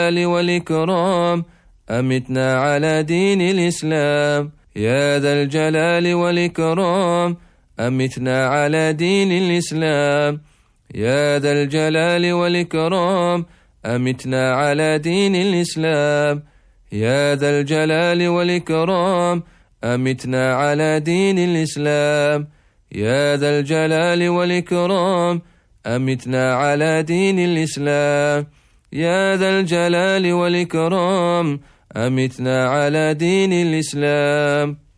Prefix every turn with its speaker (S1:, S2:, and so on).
S1: والإكرام أمتنا على دين الإسلام. يا ذا الجلال والإكرام أمتنا على دين الإسلام. يا ذا الجلال والإكرام أمتنا على دين الإسلام. يا ذا الجلال والإكرام أمتنا على دين الإسلام. يا ذا الجلال والإكرام أمتنا على دين الإسلام. يا ذا الجلال والإكرام أمتنا على دين الإسلام.